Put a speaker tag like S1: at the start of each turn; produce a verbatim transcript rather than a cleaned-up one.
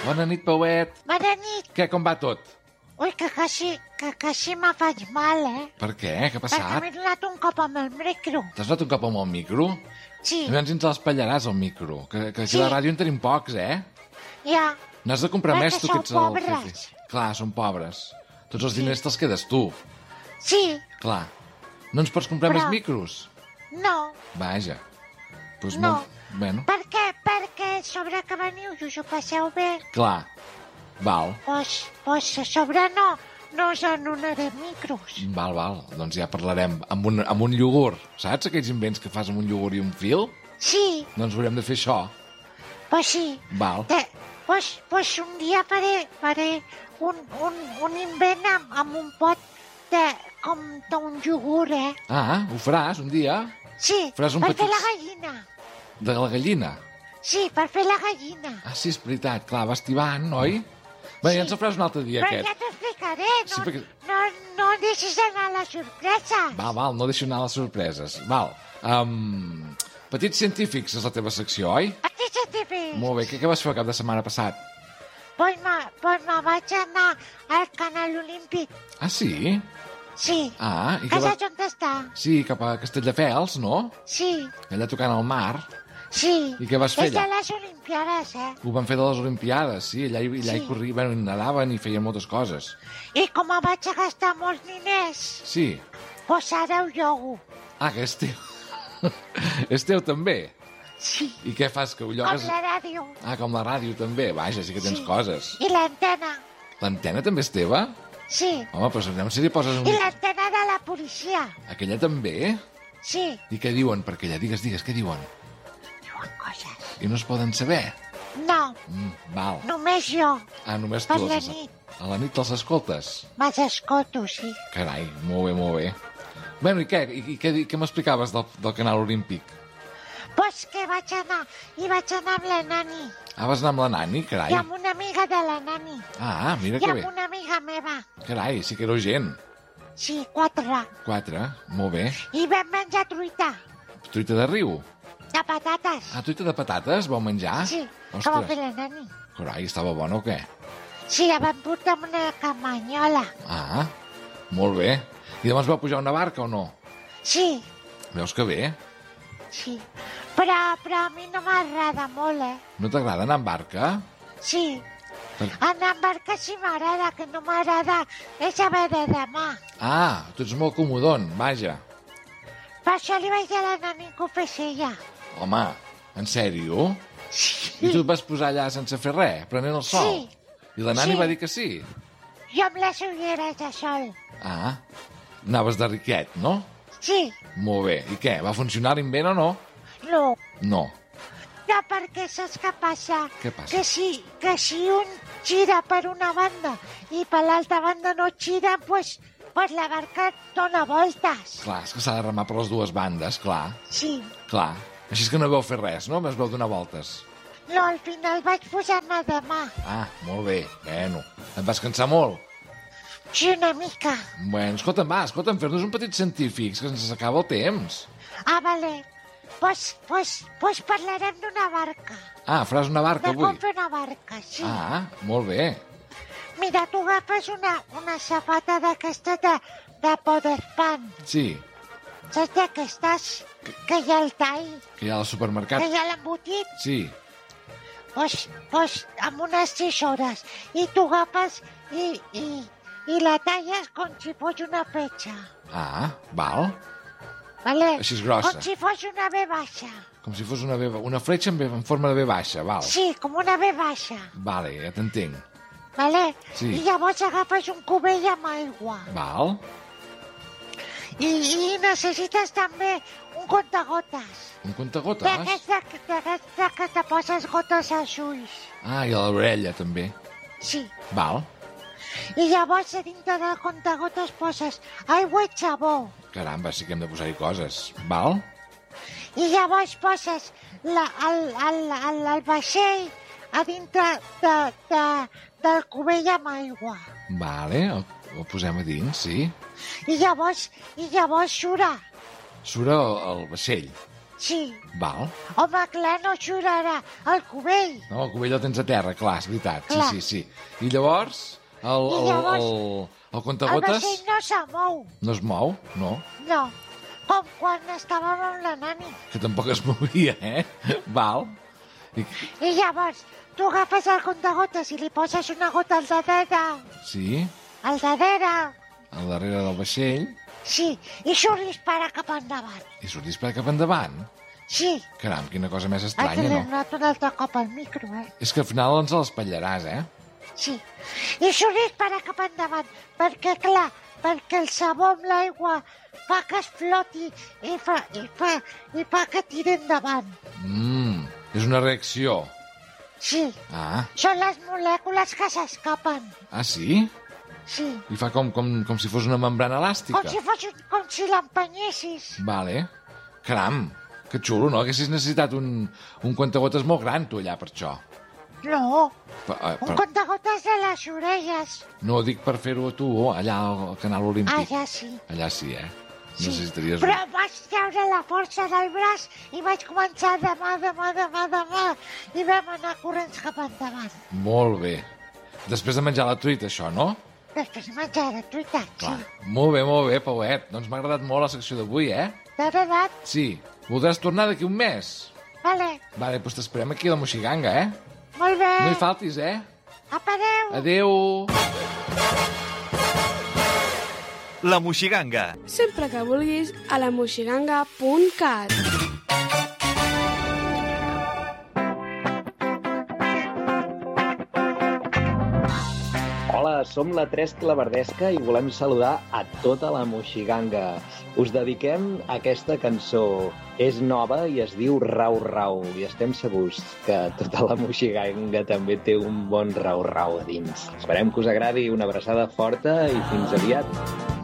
S1: Bona nit, Pauet.
S2: Bona nit.
S1: Què, com va tot?
S2: Ui, que quasi, que quasi me faig mal, eh?
S1: Per què? Què ha
S2: Perquè
S1: passat?
S2: m'he donat un cop amb el micro.
S1: T'has donat un cop amb el micro?
S2: Sí,
S1: Llavors ens l'espatllaràs, el micro. Que, que aquí
S2: Sí.
S1: a la ràdio en tenim pocs, eh?
S2: ja.
S1: N'has de comprar
S2: Perquè
S1: més, tu,
S2: sou
S1: que ets el
S2: pobres.
S1: jefe. Clar, som pobres. Tots els diners te'ls quedes tu.
S2: Sí,
S1: Clar. No ens pots comprar
S2: Però-
S1: més micros?
S2: no.
S1: Vaja. Pues
S2: No.
S1: molt... Bueno,
S2: Per què? Perquè a sobre que veniu i us ho passeu bé,
S1: clar. Val,
S2: doncs, doncs a sobre no, no us en donaré micros.
S1: val, val. Doncs ja parlarem amb un, amb un iogurt. Saps aquells invents que fas amb un iogurt i un fil?
S2: Sí,
S1: Doncs haurem de fer això.
S2: doncs sí.
S1: Val.
S2: Te, doncs, doncs un dia faré, faré un, un, un invent amb, amb un pot de, com d'un iogurt, eh?
S1: Ah, ho faràs un dia?
S2: Sí,
S1: Faràs un
S2: per
S1: petit-
S2: fer la gallina.
S1: De la gallina?
S2: Sí, per fer la gallina.
S1: Ah, sí, és veritat. Clar, va estivant, oi? Bé,
S2: Sí.
S1: ja ens el faràs un altre dia,
S2: Però
S1: aquest.
S2: ja t'ho explicaré, no,
S1: Sí, perquè-
S2: no, no deixis anar la sorpresa.
S1: Val, val, no deixo anar les sorpreses. Val. Um, petits científics és la teva secció, oi?
S2: Aquí se t'hi ves.
S1: Molt bé. Què, què vas fer el cap de setmana passat?
S2: Pues me, pues me vaig anar al canal olímpic.
S1: Ah, sí?
S2: Sí.
S1: Ah, i
S2: Que
S1: què va...
S2: saps on està?
S1: Sí, cap a Castelldefels, no?
S2: Sí,
S1: Allà tocant al mar.
S2: sí.
S1: I què vas fer
S2: És de
S1: allà?
S2: les Olimpiades, eh?
S1: Ho van fer de les Olimpiades, sí. Allà, hi- allà
S2: Sí.
S1: hi corrien, bueno, hi nadaven i feien moltes coses.
S2: I com em vaig a gastar molts diners,
S1: Sí.
S2: pues ara ho llogo.
S1: Ah, que és teu. És teu també.
S2: Sí,
S1: I què fas, que ho
S2: com
S1: llogues?
S2: la ràdio.
S1: Ah, com la ràdio també. Vaja, sí que tens
S2: Sí.
S1: coses.
S2: I l'antena.
S1: L'antena també és teva?
S2: Sí.
S1: Home, però anem si li poses un...
S2: I l'antena de la policia.
S1: Aquella també?
S2: Sí.
S1: I què diuen per aquella? Digues, digues, què diuen?
S2: Diuen coses.
S1: I no es poden saber?
S2: No,
S1: Mm, val.
S2: només jo.
S1: Ah, només
S2: Per
S1: tu
S2: la
S1: els...
S2: nit.
S1: A la nit te'ls escoltes?
S2: Me'ls escolto, sí.
S1: Carai, molt bé, molt bé. Bueno, i què? I, i què, què m'explicaves del, del canal olímpic?
S2: Pues que vaig anar, i vaig anar amb la nani,
S1: Ah, vas anar amb la nani? Carai.
S2: i amb una amiga de la nani,
S1: Ah, mira
S2: i
S1: que
S2: amb
S1: bé.
S2: una amiga meva.
S1: Carai, sí que éreu gent.
S2: Sí, quatre.
S1: Quatre, molt bé.
S2: I vam menjar truita,
S1: Truita de riu.
S2: de patates.
S1: Ah, truita de patates vau menjar?
S2: Sí, que va fer
S1: Ostres,
S2: la nani.
S1: carai, estava bona o què?
S2: Sí, la vam portar amb una camanyola.
S1: Ah, molt bé. I llavors vau pujar a una barca o no?
S2: Sí,
S1: Veus que bé?
S2: sí. Però, però a mi no m'agrada molt, eh?
S1: No t'agrada anar amb barca?
S2: Sí.
S1: Per...
S2: Anar amb barca sí m'agrada, que no m'agrada és haver de demà.
S1: Ah, tu ets molt comodon, vaja.
S2: Per això li vaig dir a la nani que ho fes ella.
S1: Home, en sèrio?
S2: Sí.
S1: I tu et vas posar allà sense fer res, prenent el sol?
S2: Sí.
S1: I la nani
S2: Sí.
S1: va dir que sí?
S2: Jo amb les ulleres de sol.
S1: Ah, anaves de riquet, no?
S2: Sí.
S1: Molt bé. I què, va funcionar l'invent o no?
S2: No.
S1: No.
S2: No, perquè saps què passa?
S1: Què passa?
S2: Que si, que si un gira per una banda i per l'altra banda no gira, pues, pues la barca dona voltes.
S1: Clar, és que s'ha de remar per les dues bandes, clar.
S2: Sí.
S1: Clar. Així és que no vau fer res, no? Més vau donar voltes.
S2: No, al final vaig posar-me de mà.
S1: Ah, molt bé. Bueno, et vas cansar molt?
S2: Sí, una mica.
S1: Bueno, escolta'm, va, escolta'm, fer-nos un petit científics, que ens s'acaba el temps.
S2: Ah, vale. Pues, pues, pues parlarem d'una barca.
S1: Ah, faràs una barca
S2: De com
S1: avui?
S2: fer una barca, sí.
S1: Ah, molt bé.
S2: Mira, tu agafes una, una safata d'aquesta de, de Poderpan.
S1: Sí,
S2: Saps d'aquestes que hi ha el tall,
S1: que hi ha al supermercat.
S2: que hi ha l'embotit?
S1: Sí.
S2: Pues, pues amb unes tisores. I tu agafes i, i, i la talles com si fos una petxa.
S1: Ah, val.
S2: Vale?
S1: Així és grossa.
S2: Com si fos una B baixa.
S1: Com si fos una, B, una fletxa en, B, en forma de B baixa, val.
S2: Sí, com una B baixa.
S1: Vale, ja t'entenc.
S2: Vale?
S1: Sí.
S2: I llavors agafes un cubell amb aigua.
S1: Val.
S2: I, i necessites també un contagotes.
S1: Un contagotes?
S2: D'aquests de- d'aquests de que te poses gotes als ulls.
S1: Ah, i a l'orella també.
S2: Sí.
S1: Val.
S2: I llavors a dintre del contagotes poses aigua i xabó.
S1: Caramba, sí que hem de posar-hi coses. Val?
S2: I llavors poses la, el, el, el, el vaixell a dintre de, de, del cubell amb aigua.
S1: Vale, el, el posem a dins, sí.
S2: I llavors, i llavors sura.
S1: Surt el, el vaixell.
S2: Sí.
S1: Val.
S2: Home, clar, no xurarà el cubell.
S1: No, el cubell el tens a terra, clar, és veritat.
S2: Clar.
S1: Sí, sí, sí. I llavors, el,
S2: I
S1: el,
S2: llavors,
S1: el, el
S2: El
S1: contagotes
S2: vaixell no se mou.
S1: no es mou, no?
S2: No. Com quan estàvem amb la nani.
S1: Que tampoc es movia, eh? Val. I,
S2: I llavors, tu agafes el contagotes i li poses una gota al darrere.
S1: sí,
S2: Al darrere.
S1: al darrere del vaixell,
S2: Sí. I surt dispara cap endavant.
S1: i surt disparat cap endavant.
S2: Sí.
S1: Caram, quina cosa més
S2: Ai, que
S1: estranya,
S2: li he
S1: no?
S2: donat un altre cop al micro, eh?
S1: És que al final ens l'espatllaràs, eh?
S2: Sí. I surt dispara cap endavant. Perquè, clar, perquè el sabó amb l'aigua fa que es floti i fa, i fa, i fa que tiri endavant.
S1: Mmm, és una reacció.
S2: Sí.
S1: Ah,
S2: Són les molècules que s'escapen.
S1: ah, sí?
S2: Sí.
S1: I fa com, com, com si fos una membrana elàstica.
S2: Com si fos un, com si l'empenyessis.
S1: Vale. Caram, que xulo, no? Haguessis necessitat un, un contagotes molt gran, tu, allà, per això.
S2: No,
S1: Per, eh,
S2: un
S1: per,
S2: contagotes de les orelles.
S1: no, dic per fer-ho tu, allà al canal olímpic.
S2: Ah, ja sí.
S1: Allà sí, eh?
S2: Sí.
S1: Necessitaries...
S2: Però vaig treure la força del braç i vaig començar demà, demà, demà, demà, i vam anar corrents cap endavant.
S1: Molt bé. Després de menjar la truita, això, no?
S2: Després de menjar la truita, sí.
S1: Clar. Molt bé, molt bé, Pauet. Doncs m'ha agradat molt la secció d'avui, eh?
S2: T'ha agradat?
S1: Sí. Voldràs tornar d'aquí un mes?
S2: Vale,
S1: Vale, doncs t'esperem aquí a la Moixiganga, eh?
S2: molt bé.
S1: No hi faltis, eh?
S2: Apa, adéu.
S1: Adéu.
S3: La Moixiganga.
S4: Sempre que vulguis a la moixiganga punt cat.
S5: Hola, som la Tres Clavardesca i volem saludar a tota la Moixiganga. Us dediquem aquesta cançó. És nova i es diu Rau Rau i estem segurs que tota la Moixiganga també té un bon rau-rau a dins. Esperem que us agradi, una abraçada forta i fins aviat.